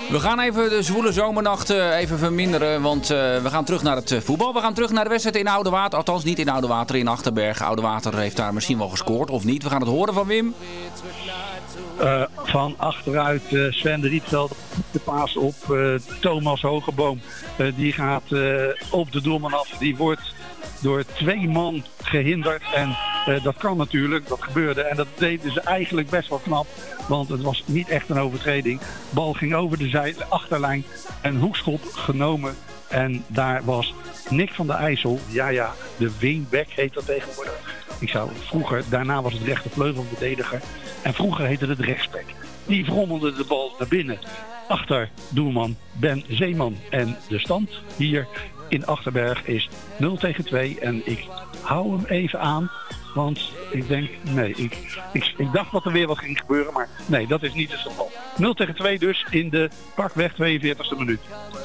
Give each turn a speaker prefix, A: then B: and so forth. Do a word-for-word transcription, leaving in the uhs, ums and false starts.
A: We gaan even de zwoele zomernacht uh, even verminderen, want uh, we gaan terug naar het uh, voetbal. We gaan terug naar de wedstrijd in Oudewater, althans niet in Oudewater, in Achterberg. Oudewater heeft daar misschien wel gescoord, of niet. We gaan het horen van Wim.
B: Uh, van achteruit uh, Sven de Rietveld, de paas op uh, Thomas Hogeboom. Uh, die gaat uh, op de doelman af. Die wordt door twee man gehinderd. En uh, dat kan natuurlijk, dat gebeurde. En dat deden ze eigenlijk best wel knap. Want het was niet echt een overtreding. Bal ging over de zij- achterlijn. Een hoekschop genomen. En daar was Nick van der IJssel. Ja, ja, de wingback heet dat tegenwoordig. Ik zou vroeger, daarna was het rechtervleugelverdediger. En vroeger heette het rechtsback. Die vrommelde de bal naar binnen. Achter doelman Ben Zeeman. En de stand hier in Achterberg is nul tegen twee. En ik hou hem even aan. Want ik denk, nee, ik, ik, ik dacht dat er weer wat ging gebeuren. Maar nee, dat is niet het geval. nul tegen twee dus in de pakweg tweeënveertigste minuut.